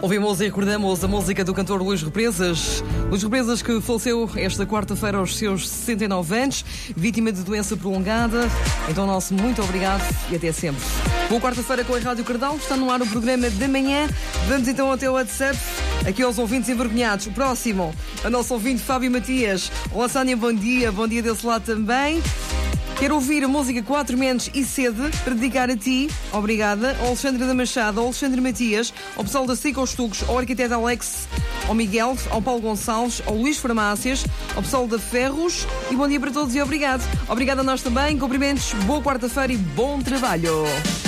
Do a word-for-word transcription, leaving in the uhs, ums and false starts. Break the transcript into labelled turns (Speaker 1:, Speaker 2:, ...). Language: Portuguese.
Speaker 1: Ouvimos e recordamos a música do cantor Luís Represas. Luís Represas, que faleceu esta quarta-feira aos seus sessenta e nove anos, vítima de doença prolongada. Então, nosso muito obrigado e até sempre. Boa quarta-feira com a Rádio Cardal. Está no ar o programa da manhã. Vamos então até o WhatsApp. Aqui aos ouvintes envergonhados. O próximo, a nosso ouvinte Fábio Matias. Olá, Sónia, bom dia. Bom dia desse lado também. Quero ouvir a música Quatro Menos e Sede para dedicar a ti, obrigada, ao Alexandre da Machado, ao Alexandre Matias, ao pessoal da Sica aos Tugos, ao arquiteto Alex, ao Miguel, ao Paulo Gonçalves, ao Luís Farmácias, ao pessoal da Ferros e bom dia para todos e obrigado. Obrigada a nós também, cumprimentos, boa quarta-feira e bom trabalho.